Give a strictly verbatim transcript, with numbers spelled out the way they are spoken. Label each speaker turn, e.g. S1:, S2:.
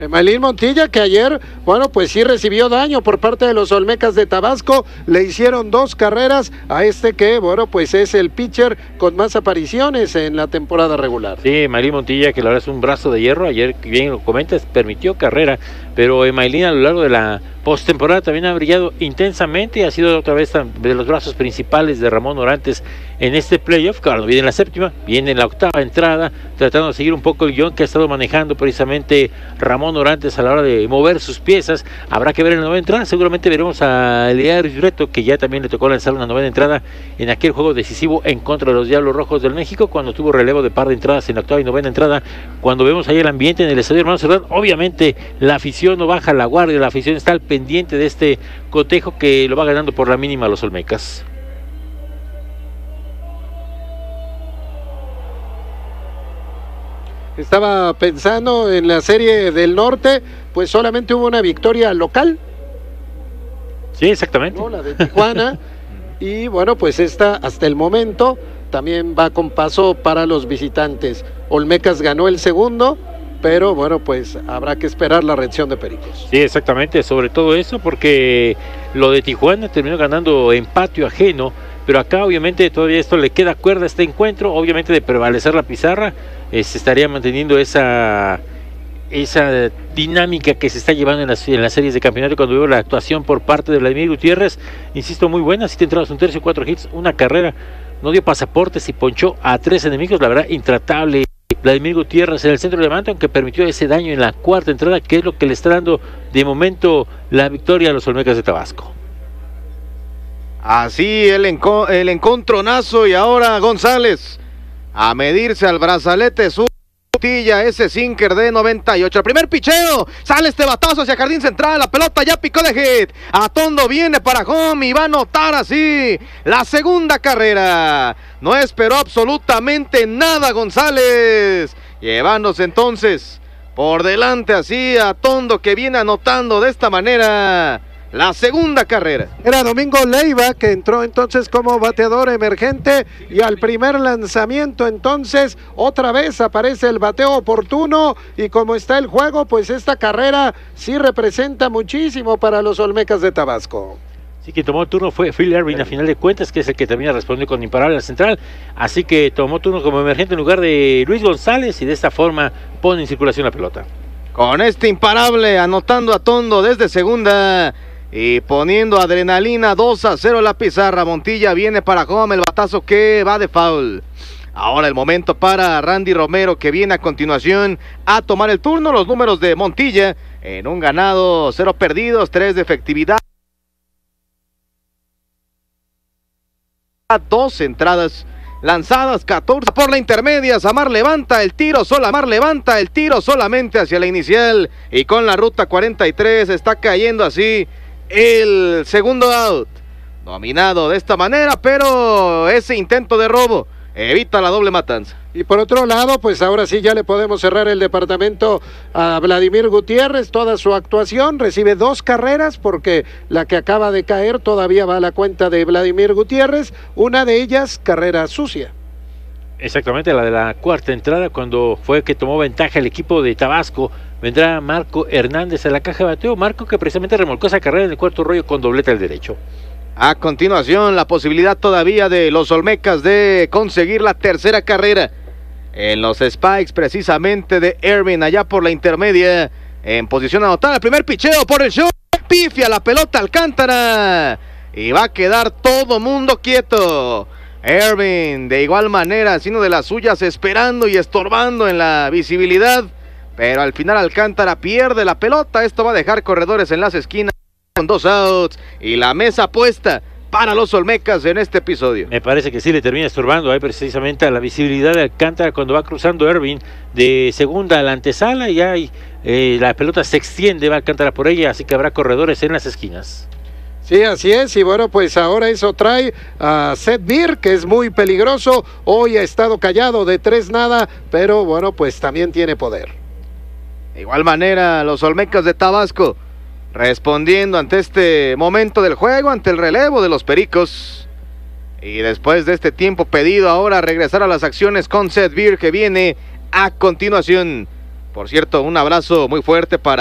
S1: Emailín Montilla, que ayer, bueno, pues sí recibió daño por parte de los Olmecas de Tabasco, le hicieron dos carreras a este que, bueno, pues es el pitcher con más apariciones en la temporada regular.
S2: Sí, Emailín Montilla, que la verdad es un brazo de hierro, ayer, bien lo comentas, permitió carrera, pero Emailín a lo largo de la postemporada también ha brillado intensamente y ha sido otra vez de los brazos principales de Ramón Orantes en este playoff. Claro, viene en la séptima, viene en la octava entrada, tratando de seguir un poco el guión que ha estado manejando precisamente Ramón Orantes a la hora de mover sus piezas. Habrá que ver en la novena entrada, seguramente veremos a Eliar Reto, que ya también le tocó lanzar una novena entrada en aquel juego decisivo en contra de los Diablos Rojos del México, cuando tuvo relevo de par de entradas en la octava y novena entrada. Cuando vemos ahí el ambiente en el estadio Hermano Cerdán, obviamente la afición no baja la guardia, la afición está al pendiente de este cotejo que lo va ganando por la mínima a los Olmecas.
S1: Estaba pensando en la serie del norte, pues solamente hubo una victoria local.
S2: Sí, exactamente.
S1: ¿No? La de Tijuana. Y bueno, pues esta hasta el momento también va con paso para los visitantes. Olmecas ganó el segundo, pero bueno, pues habrá que esperar la reacción de Pericos.
S2: Sí, exactamente, sobre todo eso, porque lo de Tijuana terminó ganando en patio ajeno, pero acá obviamente todavía esto le queda cuerda a este encuentro, obviamente de prevalecer la pizarra, eh, se estaría manteniendo esa, esa dinámica que se está llevando en las, en las series de campeonato. Cuando veo la actuación por parte de Vladimir Gutiérrez, insisto, muy buena, siete entradas, un tercio, cuatro hits, una carrera, no dio pasaportes y ponchó a tres enemigos, la verdad, intratable Vladimir Gutiérrez en el centro de levante, aunque permitió ese daño en la cuarta entrada, que es lo que le está dando de momento la victoria a los Olmecas de Tabasco.
S3: Así el, enco el encontronazo, y ahora González a medirse al brazalete su Montilla, ese sinker de noventa y ocho. El primer picheo, sale este batazo hacia jardín central, la pelota ya picó de hit, Atondo viene para home y va a anotar así la segunda carrera. No esperó absolutamente nada González, llevándose entonces por delante así a Atondo, que viene anotando de esta manera la segunda carrera.
S1: Era Domingo Leiva, que entró entonces como bateador emergente, y al primer lanzamiento entonces otra vez aparece el bateo oportuno, y como está el juego, pues esta carrera sí representa muchísimo para los Olmecas de Tabasco.
S2: Sí, que tomó turno fue Phil Ervin a final de cuentas, que es el que también respondió con imparable al central, así que tomó turno como emergente en lugar de Luis González, y de esta forma pone en circulación la pelota.
S3: Con este imparable anotando a Atondo desde segunda y poniendo adrenalina, dos a cero la pizarra. Montilla viene para home, el batazo que va de foul. Ahora el momento para Randy Romero, que viene a continuación a tomar el turno. Los números de Montilla en un ganado, cero perdidos, tres de efectividad, dos entradas lanzadas, catorce por la intermedia. Samar levanta el tiro, sola Samar levanta el tiro solamente hacia la inicial, y con la ruta cuarenta y tres está cayendo así el segundo out, dominado de esta manera, pero ese intento de robo evita la doble matanza.
S1: Y por otro lado, pues ahora sí ya le podemos cerrar el departamento a Vladimir Gutiérrez. Toda su actuación, recibe dos carreras, porque la que acaba de caer todavía va a la cuenta de Vladimir Gutiérrez, una de ellas carrera sucia.
S2: Exactamente, la de la cuarta entrada, cuando fue que tomó ventaja el equipo de Tabasco. Vendrá Marco Hernández a la caja de bateo, Marco que precisamente remolcó esa carrera en el cuarto rollo con doblete al derecho.
S3: A continuación, la posibilidad todavía de los Olmecas de conseguir la tercera carrera en los spikes precisamente de Ervin, allá por la intermedia, en posición a anotar. El primer picheo por el show, pifia la pelota Alcántara, y va a quedar todo mundo quieto. Ervin de igual manera haciendo de las suyas, esperando y estorbando en la visibilidad, pero al final Alcántara pierde la pelota. Esto va a dejar corredores en las esquinas con dos outs y la mesa puesta para los Olmecas en este episodio.
S2: Me parece que sí le termina estorbando ahí precisamente a la visibilidad de Alcántara cuando va cruzando Ervin de segunda a la antesala, y ahí eh, la pelota se extiende, va Alcántara por ella, así que habrá corredores en las esquinas.
S1: Sí, así es, y bueno, pues ahora eso trae a Seth Beer, que es muy peligroso. Hoy ha estado callado de tres nada, pero bueno, pues también tiene poder.
S3: De igual manera, los Olmecas de Tabasco respondiendo ante este momento del juego, ante el relevo de los Pericos. Y después de este tiempo pedido, ahora regresar a las acciones con Seth Beer, que viene a continuación Por cierto, un abrazo muy fuerte para